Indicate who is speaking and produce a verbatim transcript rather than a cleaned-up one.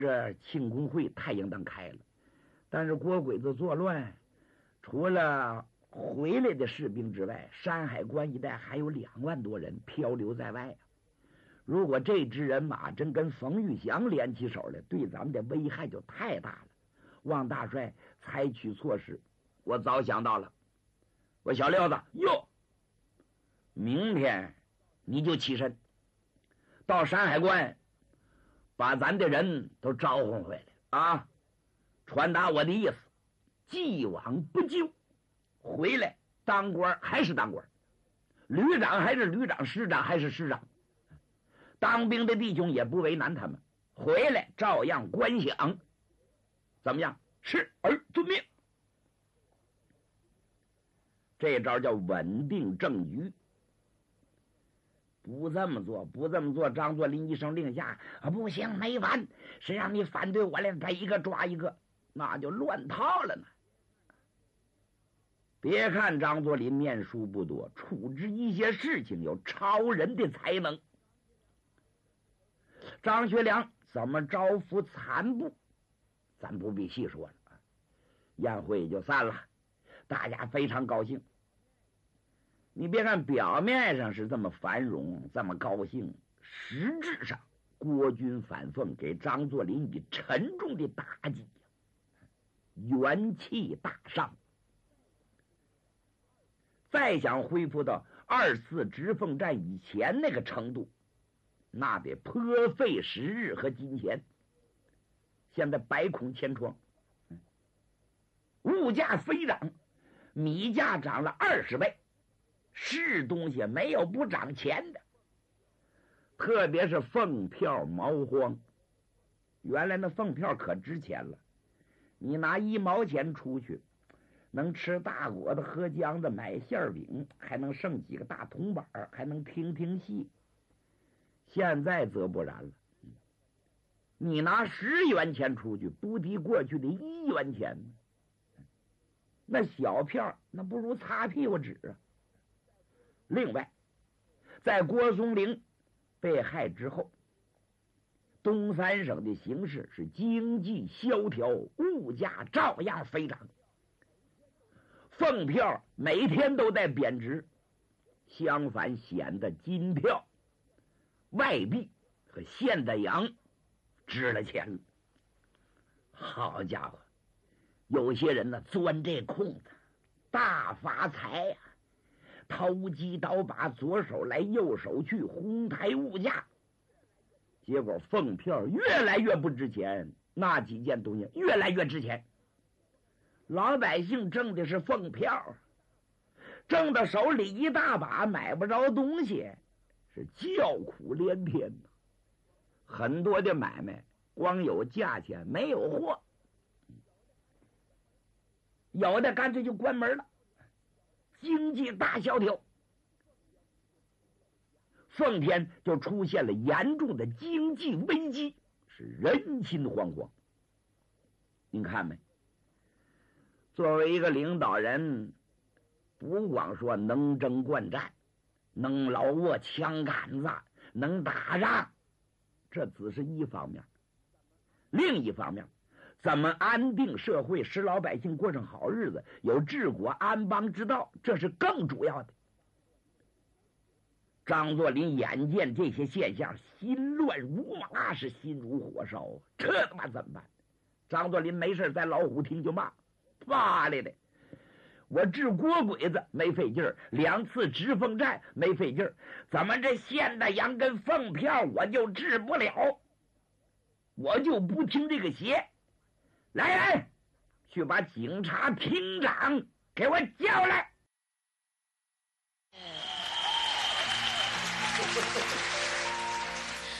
Speaker 1: 这庆功会太阳灯开了，但是郭鬼子作乱，除了回来的士兵之外，山海关一带还有两万多人漂流在外。如果这支人马真跟冯玉祥联起手来，对咱们的危害就太大了。汪大帅采取措施，我早想到了。我小六子哟，明天你就起身到山海关，把咱的人都召唤回来啊！传达我的意思，既往不咎，回来当官还是当官，旅长还是旅长，师长还是师长。当兵的弟兄也不为难他们，回来照样官饷，怎么样？是而遵命。这招叫稳定政局。不这么做，不这么做，张作霖一声令下啊，不行，没完！谁让你反对我来，逮一个抓一个，那就乱套了呢。别看张作霖面书不多，处置一些事情有超人的才能。张学良怎么招抚残部，咱不必细说了。宴会就散了，大家非常高兴。你别看表面上是这么繁荣，这么高兴，实质上国军反奉给张作霖以沉重的打击，元气大伤。再想恢复到二次直奉战以前那个程度，那得颇费时日和金钱。现在百孔千疮，物价飞涨，米价涨了二十倍，是东西没有不涨钱的。特别是凤票毛荒，原来那凤票可值钱了，你拿一毛钱出去，能吃大果子喝浆子买馅饼，还能剩几个大铜板，还能听听戏。现在则不然了，你拿十元钱出去，不敌过去的一元钱。那小票那不如擦屁股纸啊。另外，在郭松龄被害之后，东三省的形势是经济萧条，物价照样飞涨，凤票每天都在贬值，相反显得金票、外币和现代洋值了钱了。好家伙，有些人呢钻这空子，大发财呀、啊，投机倒把，左手来右手去，哄抬物价，结果凤票越来越不值钱，那几件东西越来越值钱。老百姓挣的是凤票，挣到手里一大把，买不着东西，是叫苦连天呐。很多的买卖光有价钱没有货，有的干脆就关门了，经济大萧条。奉天就出现了严重的经济危机，是人心惶惶。您看没？作为一个领导人，不光说能征惯战，能老握枪杆子，能打仗，这只是一方面。另一方面，怎么安定社会，使老百姓过上好日子，有治国安邦之道，这是更主要的。张作霖眼见这些现象，心乱如麻，是心如火烧啊！这他妈怎么办？张作霖没事在老虎厅就骂：骂来的！我治郭鬼子没费劲儿，两次直奉战没费劲儿，怎么这现代洋跟凤票我就治不了？我就不听这个邪！来人，去把警察厅长给我叫来！